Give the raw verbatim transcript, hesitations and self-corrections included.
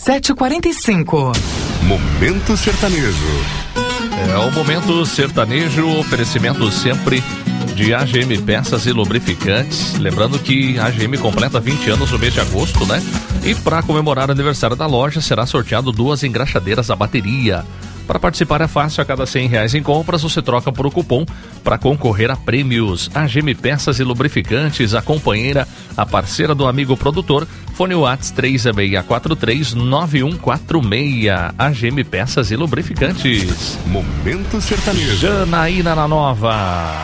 sete quarenta e cinco. Momento Sertanejo. É o Momento Sertanejo, oferecimento sempre de A G M Peças e Lubrificantes. Lembrando que a AGM completa vinte anos no mês de agosto, né? E para comemorar o aniversário da loja, será sorteado duas engraxadeiras a bateria. Para participar é fácil, a cada cem reais em compras você troca por o cupom para concorrer a prêmios. A G M Peças e Lubrificantes, a companheira, a parceira do amigo produtor. Fone WhatsApp três seis quatro três nove um quatro seis. A G M Peças e Lubrificantes. Momento Sertanejo. Janaína na Nova.